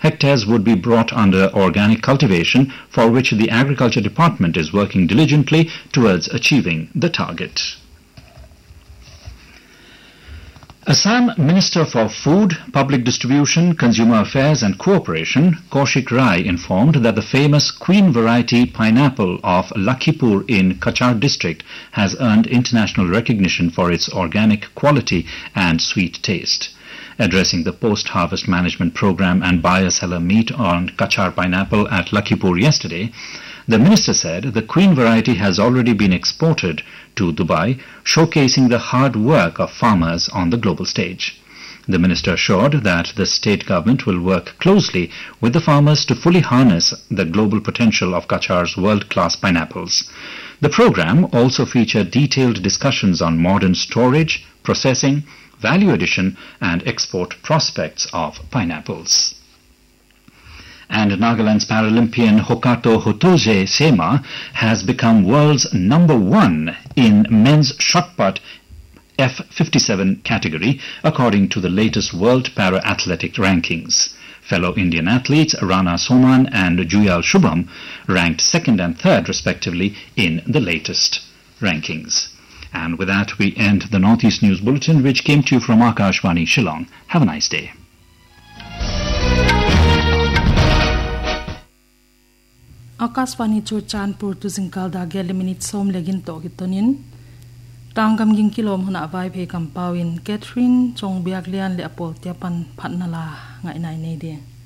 hectares would be brought under organic cultivation, for which the Agriculture Department is working diligently towards achieving the target. Assam Minister for Food, Public Distribution, Consumer Affairs and Cooperation, Kaushik Rai, informed that the famous Queen variety pineapple of Lakhipur in Kachar district has earned international recognition for its organic quality and sweet taste. Addressing the post-harvest management program and buyer-seller meet on Kachar pineapple at Lakhipur yesterday, the minister said the Queen variety has already been exported to Dubai, showcasing the hard work of farmers on the global stage. The minister assured that the state government will work closely with the farmers to fully harness the global potential of Kachar's world-class pineapples. The program also featured detailed discussions on modern storage, processing, value addition and export prospects of pineapples. And Nagaland's Paralympian Hokato Hotoze Sema has become world's #1 in men's shotput F57 category, according to the latest World Para-Athletic rankings. Fellow Indian athletes Rana Soman and Juyal Shubham ranked 2nd and 3rd respectively in the latest rankings. And with that, we end the Northeast News Bulletin, which came to you from Akashvani Shillong. Have a nice day. Akashvani Churchanpur to Zinkal da Geliminit Som Legin Togitonin. Tangam Ging Kilom Huna Vai Pe Kampawin Catherine Chong Biaglian Le Apol Tiapan Patnala Ngai Nai Nede.